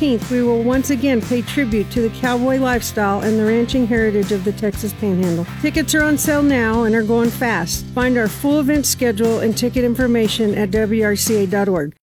15th, we will once again pay tribute to the cowboy lifestyle and the ranching heritage of the Texas Panhandle. Tickets are on sale now and are going fast. Find our full event schedule and ticket information at WRCA.org.